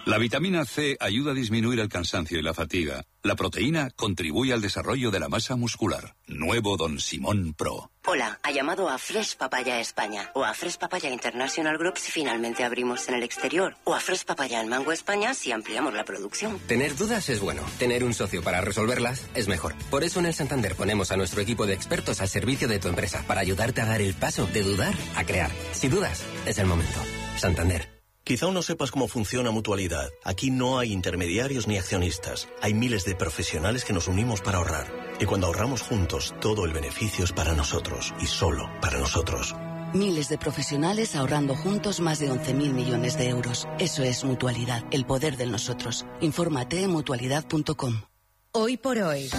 La vitamina C ayuda a disminuir el cansancio y la fatiga. La proteína contribuye al desarrollo de la masa muscular. Nuevo Don Simón Pro. Hola, ha llamado a Fresh Papaya España o a Fresh Papaya International Group si finalmente abrimos en el exterior o a Fresh Papaya en Mango España si ampliamos la producción. Tener dudas es bueno, tener un socio para resolverlas es mejor. Por eso en el Santander ponemos a nuestro equipo de expertos al servicio de tu empresa para ayudarte a dar el paso de dudar a crear. Si dudas, es el momento. Santander. Quizá aún no sepas cómo funciona Mutualidad. Aquí no hay intermediarios ni accionistas. Hay miles de profesionales que nos unimos para ahorrar. Y cuando ahorramos juntos, todo el beneficio es para nosotros y solo para nosotros. Miles de profesionales ahorrando juntos más de 11.000 millones de euros. Eso es Mutualidad, el poder del nosotros. Infórmate en mutualidad.com. Hoy por hoy,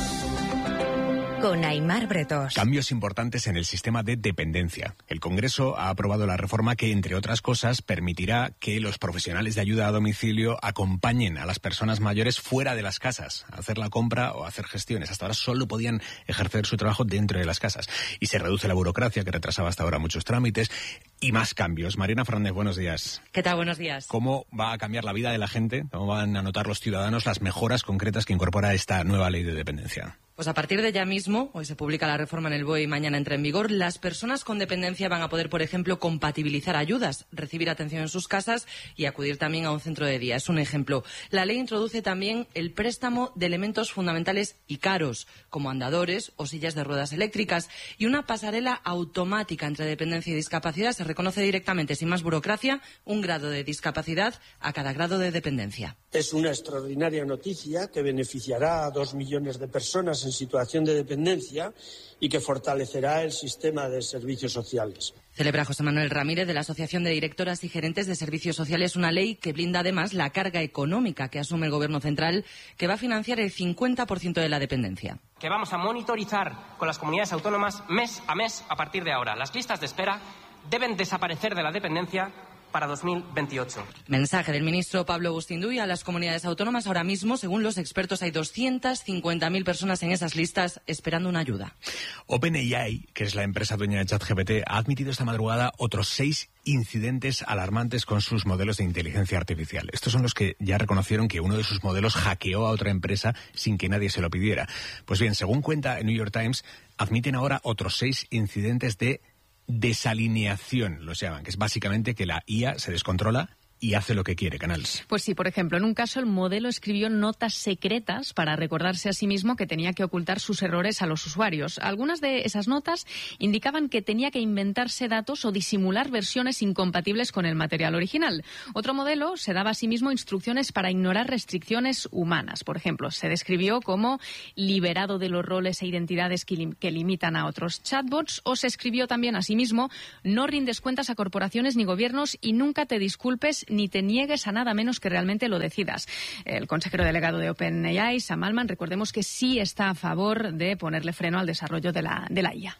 con Aimar Bretos. Cambios importantes en el sistema de dependencia. El Congreso ha aprobado la reforma que, entre otras cosas, permitirá que los profesionales de ayuda a domicilio acompañen a las personas mayores fuera de las casas, a hacer la compra o a hacer gestiones. Hasta ahora solo podían ejercer su trabajo dentro de las casas. Y se reduce la burocracia, que retrasaba hasta ahora muchos trámites, y más cambios. Mariana Fernández, buenos días. ¿Qué tal? Buenos días. ¿Cómo va a cambiar la vida de la gente? ¿Cómo van a notar los ciudadanos las mejoras concretas que incorpora esta nueva ley de dependencia? Pues a partir de ya mismo, hoy se publica la reforma en el BOE y mañana entra en vigor, las personas con dependencia van a poder, por ejemplo, compatibilizar ayudas, recibir atención en sus casas y acudir también a un centro de día. Es un ejemplo. La ley introduce también el préstamo de elementos fundamentales y caros, como andadores o sillas de ruedas eléctricas, y una pasarela automática entre dependencia y discapacidad. Se reconoce directamente, sin más burocracia, un grado de discapacidad a cada grado de dependencia. Es una extraordinaria noticia que beneficiará a 2 millones de personas en situación de dependencia y que fortalecerá el sistema de servicios sociales. Celebra José Manuel Ramírez de la Asociación de Directoras y Gerentes de Servicios Sociales una ley que blinda además la carga económica que asume el Gobierno central, que va a financiar el 50% de la dependencia. Que vamos a monitorizar con las comunidades autónomas mes a mes a partir de ahora. Las listas de espera deben desaparecer de la dependencia para 2028. Mensaje del ministro Pablo Bustinduy a las comunidades autónomas. Ahora mismo, según los expertos, hay 250.000 personas en esas listas esperando una ayuda. OpenAI, que es la empresa dueña de ChatGPT, ha admitido esta madrugada otros 6 incidentes alarmantes con sus modelos de inteligencia artificial. Estos son los que ya reconocieron que uno de sus modelos hackeó a otra empresa sin que nadie se lo pidiera. Pues bien, según cuenta el New York Times, admiten ahora otros 6 incidentes de desalineación, los llaman, que es básicamente que la IA se descontrola y hace lo que quiere, Canals. Pues sí, por ejemplo, en un caso el modelo escribió notas secretas para recordarse a sí mismo que tenía que ocultar sus errores a los usuarios. Algunas de esas notas indicaban que tenía que inventarse datos o disimular versiones incompatibles con el material original. Otro modelo se daba a sí mismo instrucciones para ignorar restricciones humanas. Por ejemplo, se describió como liberado de los roles e identidades que limitan a otros chatbots, o se escribió también a sí mismo: no rindes cuentas a corporaciones ni gobiernos y nunca te disculpes ni te niegues a nada menos que realmente lo decidas. El consejero delegado de OpenAI, Sam Altman, recordemos que sí está a favor de ponerle freno al desarrollo de la IA.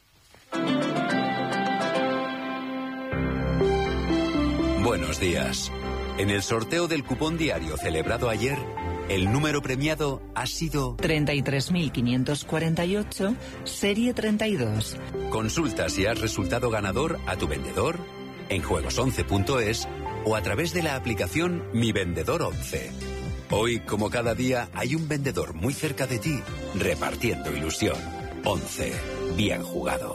Buenos días. En el sorteo del cupón diario celebrado ayer, el número premiado ha sido 33.548, serie 32. Consulta si has resultado ganador a tu vendedor, en juegos11.es o a través de la aplicación Mi Vendedor 11. Hoy, como cada día, hay un vendedor muy cerca de ti, repartiendo ilusión. 11. Bien jugado.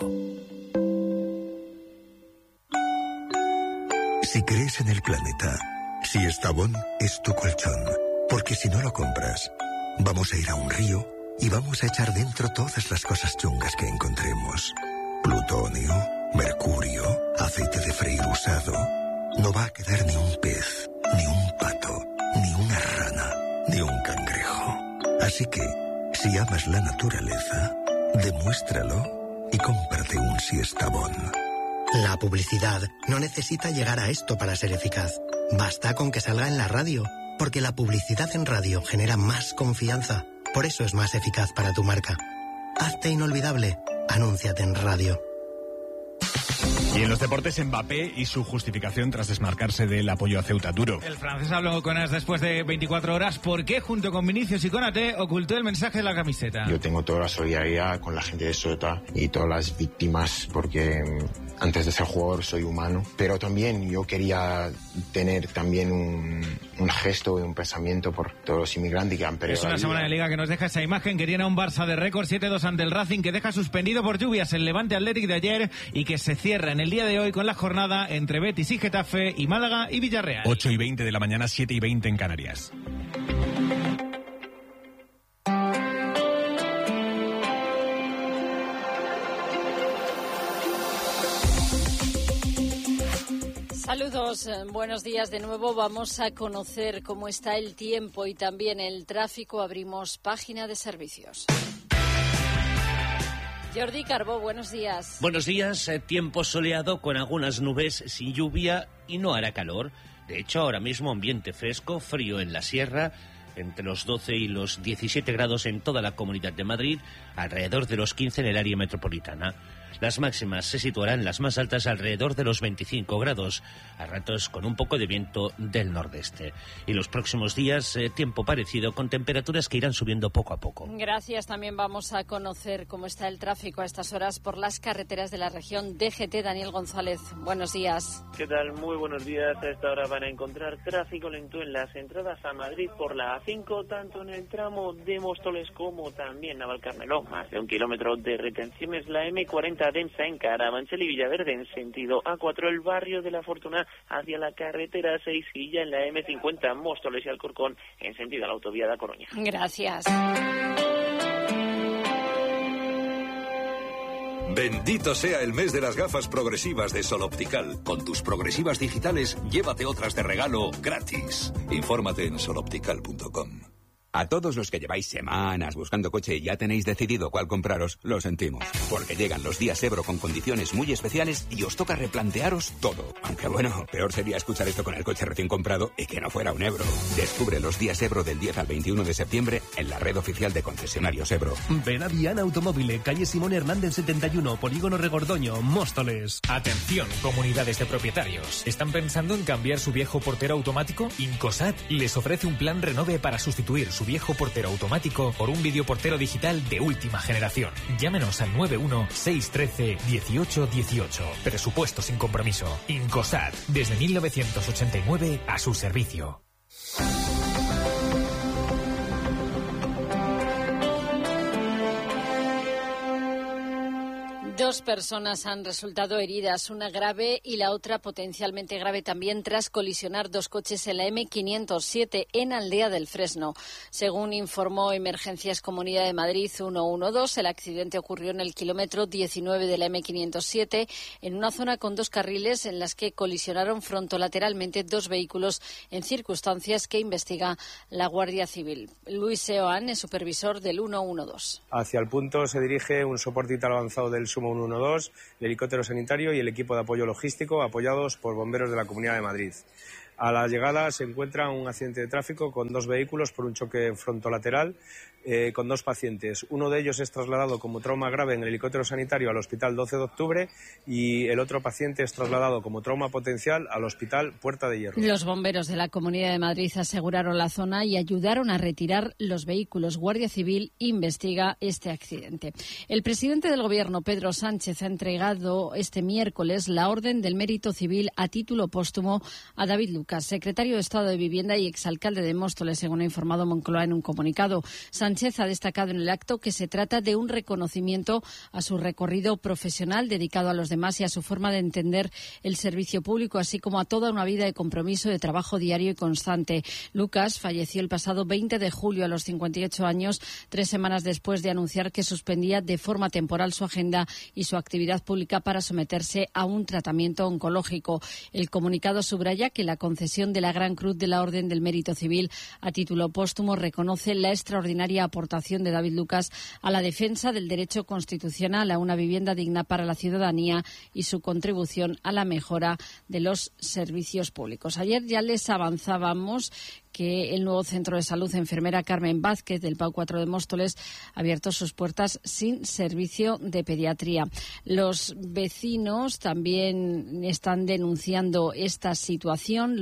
Si crees en el planeta, si Estavón es tu colchón, porque si no lo compras, vamos a ir a un río y vamos a echar dentro todas las cosas chungas que encontremos. Plutonio, mercurio, aceite de freír usado. No va a quedar ni un pez, ni un pato, ni una rana, ni un cangrejo. Así que, si amas la naturaleza, demuéstralo y cómprate un Siestabón. La publicidad no necesita llegar a esto para ser eficaz. Basta con que salga en la radio, porque la publicidad en radio genera más confianza. Por eso es más eficaz para tu marca. Hazte inolvidable. Anúnciate en radio. Y en los deportes, Mbappé y su justificación tras desmarcarse del apoyo a Ceuta. Duro. El francés habló con AS después de 24 horas. ¿Por qué, junto con Vinicius y Konaté, ocultó el mensaje de la camiseta? Yo tengo toda la solidaridad con la gente de Ceuta y todas las víctimas, porque antes de ser jugador soy humano. Pero también yo quería tener también gesto y un pensamiento por todos los inmigrantes que han perdido. Es una semana de Liga que nos deja esa imagen que tiene a un Barça de récord 7-2 ante el Racing, que deja suspendido por lluvias el Levante Athletic de ayer y que se cierra en el día de hoy con la jornada entre Betis y Getafe y Málaga y Villarreal. 8:20 de la mañana, 7:20 en Canarias. Saludos, buenos días de nuevo. Vamos a conocer cómo está el tiempo y también el tráfico. Abrimos página de servicios. Jordi Carbó, buenos días. Buenos días, tiempo soleado con algunas nubes, sin lluvia y no hará calor. De hecho, ahora mismo ambiente fresco, frío en la sierra, entre los 12 y los 17 grados en toda la Comunidad de Madrid, alrededor de los 15 en el área metropolitana. Las máximas se situarán las más altas alrededor de los 25 grados, a ratos con un poco de viento del nordeste. Y los próximos días, tiempo parecido, con temperaturas que irán subiendo poco a poco. Gracias. También vamos a conocer cómo está el tráfico a estas horas por las carreteras de la región DGT. Daniel González, buenos días. ¿Qué tal? Muy buenos días. A esta hora van a encontrar tráfico lento en las entradas a Madrid por la A5, tanto en el tramo de Móstoles como también Navalcarnero. Más de 1 kilómetro de retenciones. La M40 densa en Carabanchel y Villaverde en sentido A4, el barrio de la Fortuna hacia la carretera 6 y ya en la M50 Móstoles y Alcorcón en sentido a la autovía de Coruña. Gracias. Bendito sea el mes de las gafas progresivas de Sol Optical. Con tus progresivas digitales, llévate otras de regalo gratis. Infórmate en soloptical.com. A todos los que lleváis semanas buscando coche y ya tenéis decidido cuál compraros, lo sentimos. Porque llegan los días Ebro con condiciones muy especiales y os toca replantearos todo. Aunque bueno, peor sería escuchar esto con el coche recién comprado y que no fuera un Ebro. Descubre los días Ebro del 10 al 21 de septiembre en la red oficial de concesionarios Ebro. Ven a Viana Automóvil, calle Simón Hernández 71, Polígono Regordoño, Móstoles. Atención, comunidades de propietarios. ¿Están pensando en cambiar su viejo portero automático? Incosat les ofrece un plan renove para sustituir su viejo portero automático por un videoportero digital de última generación. Llámenos al 91-613-1818. Presupuesto sin compromiso. Incosat, desde 1989 a su servicio. Dos personas han resultado heridas, una grave y la otra potencialmente grave también tras colisionar dos coches en la M507 en Aldea del Fresno. Según informó Emergencias Comunidad de Madrid 112, el accidente ocurrió en el kilómetro 19 de la M507 en una zona con dos carriles en las que colisionaron frontolateralmente dos vehículos en circunstancias que investiga la Guardia Civil. Luis Seoane es supervisor del 112. Hacia el punto se dirige un soporte vital avanzado del Sumo 112, el helicóptero sanitario y el equipo de apoyo logístico apoyados por bomberos de la Comunidad de Madrid. A la llegada se encuentra un accidente de tráfico con dos vehículos por un choque frontolateral con dos pacientes. Uno de ellos es trasladado como trauma grave en el helicóptero sanitario al Hospital 12 de Octubre y el otro paciente es trasladado como trauma potencial al Hospital Puerta de Hierro. Los bomberos de la Comunidad de Madrid aseguraron la zona y ayudaron a retirar los vehículos. Guardia Civil investiga este accidente. El presidente del Gobierno, Pedro Sánchez, ha entregado este miércoles la Orden del Mérito Civil a título póstumo a David Lucas, secretario de Estado de Vivienda y exalcalde de Móstoles, según ha informado Moncloa en un comunicado. Sánchez ha destacado en el acto que se trata de un reconocimiento a su recorrido profesional dedicado a los demás y a su forma de entender el servicio público, así como a toda una vida de compromiso, de trabajo diario y constante. Lucas falleció el pasado 20 de julio a los 58 años, 3 semanas después de anunciar que suspendía de forma temporal su agenda y su actividad pública para someterse a un tratamiento oncológico. El comunicado subraya que la concesión de la Gran Cruz de la Orden del Mérito Civil a título póstumo reconoce la extraordinaria aportación de David Lucas a la defensa del derecho constitucional a una vivienda digna para la ciudadanía y su contribución a la mejora de los servicios públicos. Ayer ya les avanzábamos que el nuevo centro de salud enfermera Carmen Vázquez del PAU 4 de Móstoles ha abierto sus puertas sin servicio de pediatría. Los vecinos también están denunciando esta situación.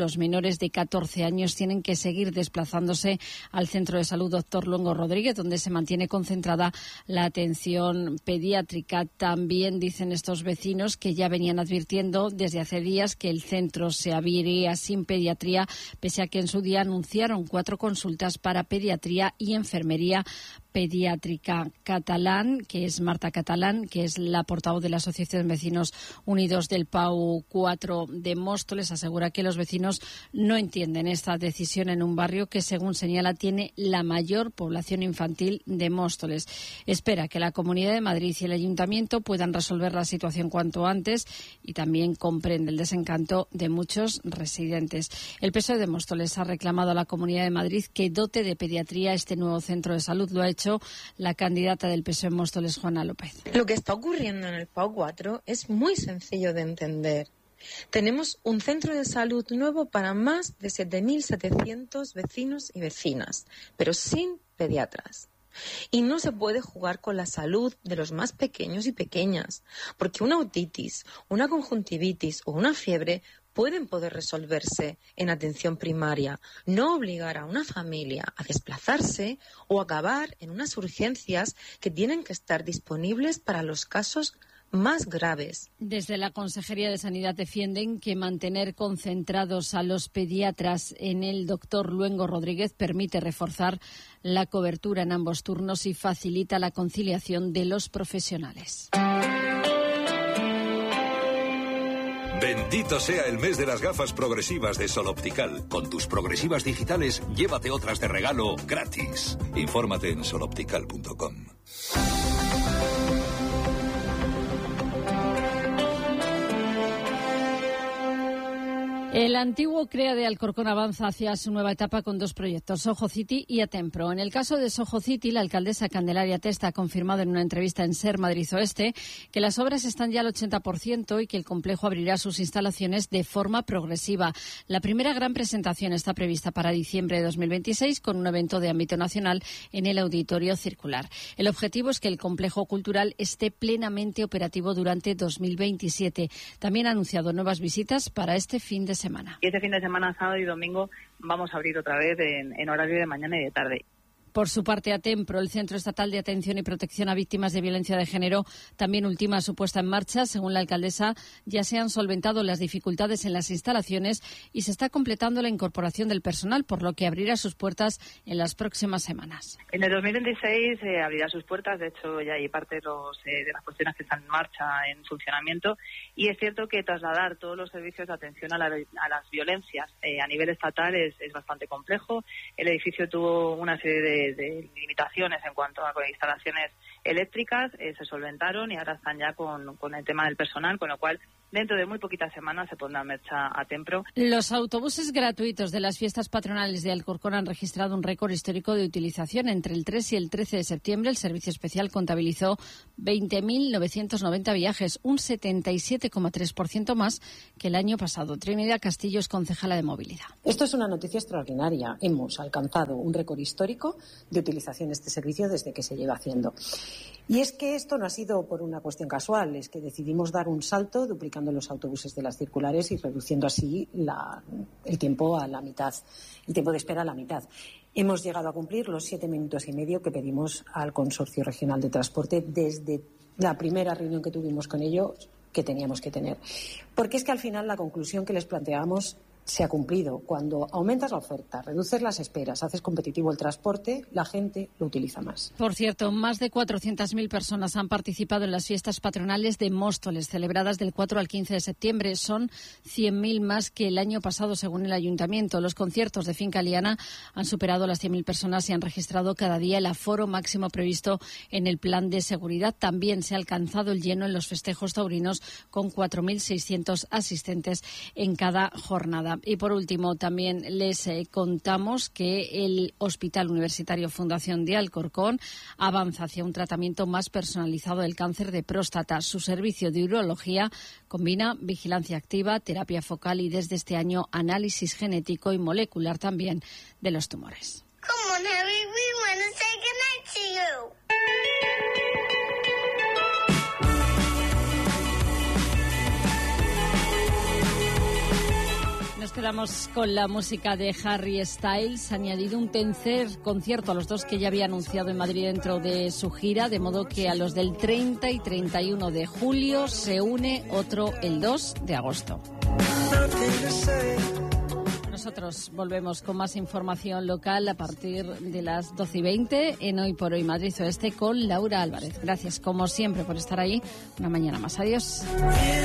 los menores de 14 años tienen que seguir desplazándose al Centro de Salud Dr. Luengo Rodríguez, donde se mantiene concentrada la atención pediátrica. También dicen estos vecinos que ya venían advirtiendo desde hace días que el centro se abriría sin pediatría, pese a que en su día anunciaron 4 consultas para pediatría y enfermería pediátrica. Marta Catalán, que es la portavoz de la Asociación de Vecinos Unidos del PAU 4 de Móstoles, asegura que los vecinos no entienden esta decisión en un barrio que, según señala, tiene la mayor población infantil de Móstoles. Espera que la Comunidad de Madrid y el Ayuntamiento puedan resolver la situación cuanto antes y también comprende el desencanto de muchos residentes. El PSOE de Móstoles ha reclamado a la Comunidad de Madrid que dote de pediatría este nuevo centro de salud. Lo ha hecho la candidata del PSOE en Móstoles, Juana López. Lo que está ocurriendo en el PAU 4 es muy sencillo de entender. Tenemos un centro de salud nuevo para más de 7.700 vecinos y vecinas, pero sin pediatras. Y no se puede jugar con la salud de los más pequeños y pequeñas, porque una otitis, una conjuntivitis o una fiebre pueden poder resolverse en atención primaria, no obligar a una familia a desplazarse o acabar en unas urgencias que tienen que estar disponibles para los casos más graves. Desde la Consejería de Sanidad defienden que mantener concentrados a los pediatras en el Dr. Luengo Rodríguez permite reforzar la cobertura en ambos turnos y facilita la conciliación de los profesionales. Bendito sea el mes de las gafas progresivas de Sol Optical. Con tus progresivas digitales, llévate otras de regalo gratis. Infórmate en soloptical.com. El antiguo CREA de Alcorcón avanza hacia su nueva etapa con 2 proyectos, Soho City y Atempro. En el caso de Soho City, la alcaldesa Candelaria Testa ha confirmado en una entrevista en SER Madrid Oeste que las obras están ya al 80% y que el complejo abrirá sus instalaciones de forma progresiva. La primera gran presentación está prevista para diciembre de 2026 con un evento de ámbito nacional en el Auditorio Circular. El objetivo es que el complejo cultural esté plenamente operativo durante 2027. También ha anunciado nuevas visitas para este fin de semana. Y este fin de semana, sábado y domingo, vamos a abrir otra vez en horario de mañana y de tarde. Por su parte, Atempro, el Centro Estatal de Atención y Protección a Víctimas de Violencia de Género, también ultima su puesta en marcha. Según la alcaldesa, ya se han solventado las dificultades en las instalaciones y se está completando la incorporación del personal, por lo que abrirá sus puertas en las próximas semanas. En el 2026 abrirá sus puertas. De hecho, ya hay parte de las cuestiones que están en marcha, en funcionamiento. Y es cierto que trasladar todos los servicios de atención a las violencias a nivel estatal es bastante complejo. El edificio tuvo una serie de limitaciones en cuanto a instalaciones eléctricas, se solventaron y ahora están ya con el tema del personal, con lo cual dentro de muy poquitas semanas se pondrá en marcha Atempro. Los autobuses gratuitos de las fiestas patronales de Alcorcón han registrado un récord histórico de utilización. Entre el 3 y el 13 de septiembre, el Servicio Especial contabilizó 20.990 viajes, un 77,3% más que el año pasado. Trinidad Castillo es concejala de movilidad. Esto es una noticia extraordinaria. Hemos alcanzado un récord histórico de utilización de este servicio desde que se lleva haciendo. Y es que esto no ha sido por una cuestión casual, es que decidimos dar un salto duplicando los autobuses de las circulares y reduciendo así el tiempo a la mitad, el tiempo de espera a la mitad. Hemos llegado a cumplir los 7 minutos y medio que pedimos al Consorcio Regional de Transporte desde la primera reunión que tuvimos con ellos, que teníamos que tener. Porque es que al final la conclusión que les planteamos se ha cumplido. Cuando aumentas la oferta, reduces las esperas, haces competitivo el transporte, la gente lo utiliza más. Por cierto, más de 400.000 personas han participado en las fiestas patronales de Móstoles, celebradas del 4 al 15 de septiembre. Son 100.000 más que el año pasado, según el Ayuntamiento. Los conciertos de Finca Liana han superado las 100.000 personas y han registrado cada día el aforo máximo previsto en el plan de seguridad. También se ha alcanzado el lleno en los festejos taurinos, con 4.600 asistentes en cada jornada. Y por último, también les contamos que el Hospital Universitario Fundación de Alcorcón avanza hacia un tratamiento más personalizado del cáncer de próstata. Su servicio de urología combina vigilancia activa, terapia focal y desde este año análisis genético y molecular también de los tumores. Come on, Harry, we want to say goodnight to you. Nos quedamos con la música de Harry Styles. Ha añadido un tercer concierto a los dos que ya había anunciado en Madrid dentro de su gira, de modo que a los del 30 y 31 de julio se une otro el 2 de agosto. Nosotros volvemos con más información local a partir de las 12:20 en Hoy por Hoy Madrid Oeste con Laura Álvarez. Gracias, como siempre, por estar ahí. Una mañana más. Adiós.